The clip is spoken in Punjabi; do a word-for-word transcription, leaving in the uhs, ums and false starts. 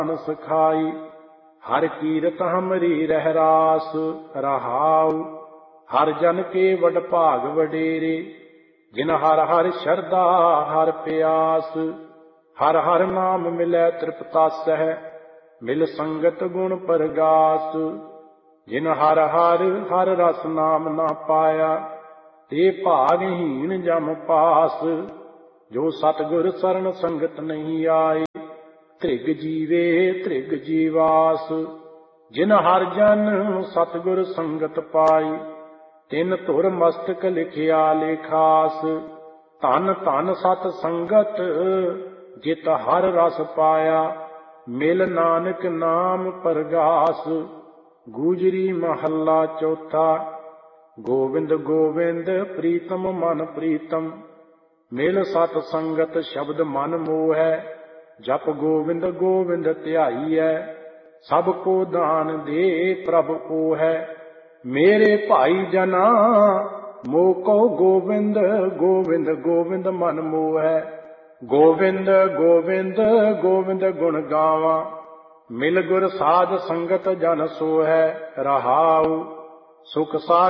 सखाई। हर कीरत हमरी रह रास रहाऊ। हर जन के वड भाग वडेरे, जिन हर हर शरदा हर प्यास। हर हर नाम मिलै तृप्तासह, मिल संगत गुण परगास। जिन हर हर हर रस नाम ना पाया, ते भागहीन जम पास। जो सतगुर सरन संगत नहीं आई, ਧ੍ਰਿਗ ਜੀਵੇ ਧ੍ਰਿਗ ਜੀਵਾਸ। ਜਿਨ ਹਰ ਜਨ ਸਤਿਗੁਰ ਸੰਗਤ ਪਾਈ, ਤਿਨ ਧੁਰ ਮਸਤਕ ਲਿਖਿਆ ਲੇਖਾਸ। ਧਨ ਧਨ ਸਤ ਸੰਗਤ ਜਿਤ ਹਰ ਰਸ ਪਾਇਆ, ਮਿਲ ਨਾਨਕ ਨਾਮ ਪਰਗਾਸ। ਗੂਜਰੀ ਮਹੱਲਾ ਚੌਥਾ। ਗੋਬਿੰਦ ਗੋਬਿੰਦ ਪ੍ਰੀਤਮ ਮਨ ਪ੍ਰੀਤਮ, ਮਿਲ ਸਤ ਸੰਗਤ ਸ਼ਬਦ ਮਨ ਮੋਹੈ। ਜਪ ਗੋਬਿੰਦ ਗੋਬਿੰਦ ਧਿਆਈਐ, ਸਭ ਕੋ ਦਾਨ ਦੇ ਪ੍ਰਭ ਕੋ ਹੈ। ਮੇਰੇ ਭਾਈ ਜਨਾ ਮੋ ਕਉ ਗੋਬਿੰਦ ਗੋਬਿੰਦ ਗੋਬਿੰਦ ਮਨ ਮੋਹੈ। ਗੋਬਿੰਦ ਗੋਬਿੰਦ ਗੋਬਿੰਦ ਗੁਣ ਗਾਵਾਂ, ਮਿਲ ਗੁਰ ਸਾਧ ਸੰਗਤ ਜਨ ਸੋਹੈ। ਰਹਾਉ ਸੁਖ ਸਾਗਰ